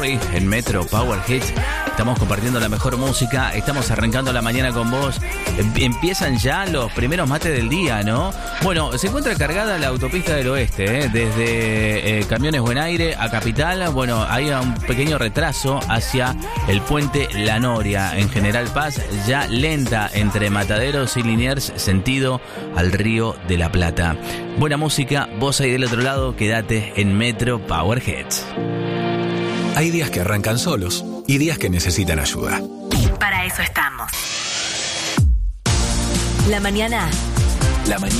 hoy en Metro Power Hits. Estamos compartiendo la mejor música, estamos arrancando la mañana con vos. Empiezan ya los primeros mates del día, ¿no? Bueno, se encuentra cargada la autopista del oeste, desde Camiones Buen Aire a Capital. Bueno, hay un pequeño retraso hacia el puente La Noria. En General Paz, ya lenta entre Mataderos y Liniers, sentido al Río de la Plata. Buena música, vos ahí del otro lado, quédate en Metro Power Hits. Hay días que arrancan solos y días que necesitan ayuda. Para eso estamos. La mañana